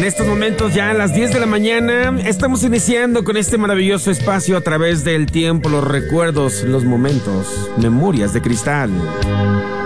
estos momentos ya a las 10 de la mañana estamos iniciando con este maravilloso espacio a través del tiempo, los recuerdos, los momentos, memorias de cristal.